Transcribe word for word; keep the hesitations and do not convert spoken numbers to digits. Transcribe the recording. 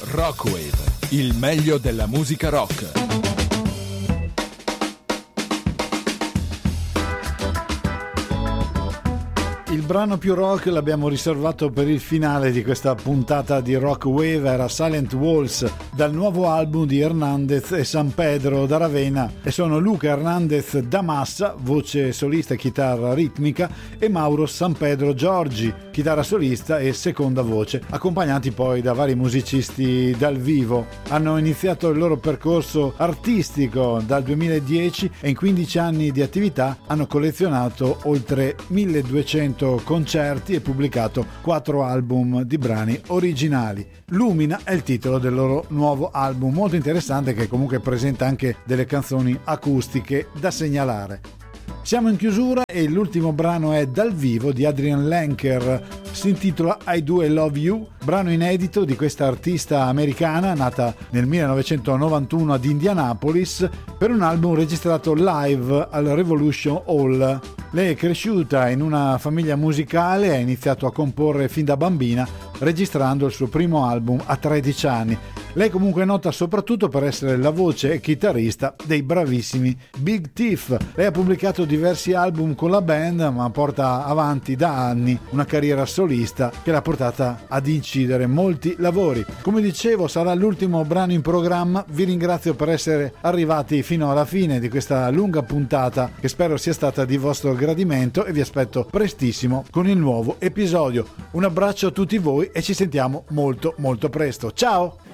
Rockwave, il meglio della musica rock. Il brano più rock l'abbiamo riservato per il finale di questa puntata di Rockwave, era Silent Walls dal nuovo album di Hernandez e San Pedro da Ravenna, e sono Luca Hernandez da Massa, voce solista e chitarra ritmica, e Mauro San Pedro Giorgi, chitarra solista e seconda voce, accompagnati poi da vari musicisti dal vivo. Hanno iniziato il loro percorso artistico dal duemiladieci e in quindici anni di attività hanno collezionato oltre milleduecento concerti e pubblicato quattro album di brani originali. Lumina è il titolo del loro nuovo album, molto interessante, che comunque presenta anche delle canzoni acustiche da segnalare. Siamo in chiusura e l'ultimo brano è dal vivo di Adrian Lenker, si intitola I Do I Love You, brano inedito di questa artista americana nata nel millenovecentonovantuno ad Indianapolis per un album registrato live al Revolution Hall. Lei è cresciuta in una famiglia musicale e ha iniziato a comporre fin da bambina, registrando il suo primo album a tredici anni. Lei comunque è nota soprattutto per essere la voce e chitarrista dei bravissimi Big Thief. Lei ha pubblicato diversi album con la band, ma porta avanti da anni una carriera solista che l'ha portata ad incidere molti lavori. Come dicevo, sarà l'ultimo brano in programma. Vi ringrazio per essere arrivati fino alla fine di questa lunga puntata, che spero sia stata di vostro gradimento, e vi aspetto prestissimo con il nuovo episodio. Un abbraccio a tutti voi e ci sentiamo molto molto presto. Ciao!